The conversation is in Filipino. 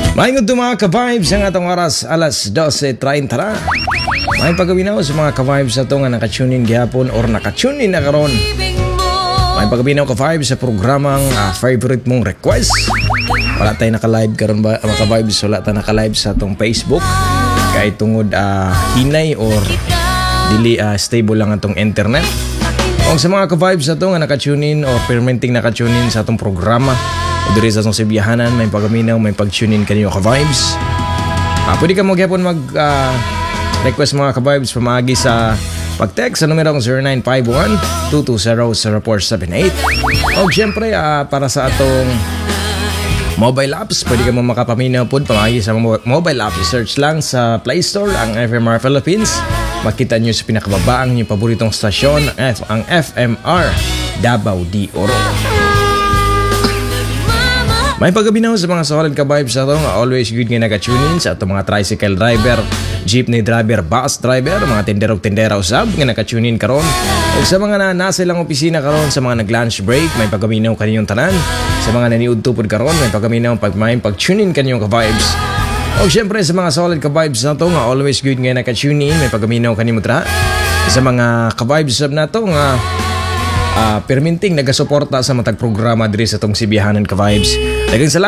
Maingod to mga ka-vibes ang atong oras alas 12:30 na. May pagabinaw sa mga ka-vibes na ito nga nakatunin gihapon or nakatunin na karon. May pagabinaw ka-vibes sa programang favorite mong request. Wala tayo naka-live karon ba mga ka-vibes? Wala tayo naka-live sa atong Facebook. Kay tungod hinay or dili stable lang atong internet. Kung sa mga ka-vibes na ito nga nakatunin or permanenteng nakatunin sa atong programa o diri sa atong sibiyahanan, may pagaminaw, may pag-tune in kanyo ka-vibes. Pwede ka mo gyapon request mga ka-vibes pamagi sa pag-text sa numerong 0951-220-0478. O syempre para sa atong mobile apps, pwede ka mo makapaminaw po pamagi sa mobile app. Search lang sa Play Store ang FMR Philippines. Makita nyo sa pinakababa ang inyong paboritong stasyon, ang FMR Davao de Oro. May pagabinaw sa mga solid ka-vibes na ito nga always good nga nag-tune in sa itong mga tricycle driver, jeepney driver, bus driver, mga tenderog-tendera usab nga nag-tune in karon. O sa mga nasa ilang opisina karon, sa mga nag-lunch break, may pagabinaw kaninyong tanan. Sa mga naniudtupod karon, may pagabinaw pag-tune in kaninyong ka-vibes. O syempre sa mga solid ka-vibes na ito nga always good nga nag-tune in, may pagaminaw kanimo tra. Sa mga ka-vibes na ito nga perminting nagasuporta sa matag programa diri sa itong sibiyahanan ka-vibes. Daghang salamat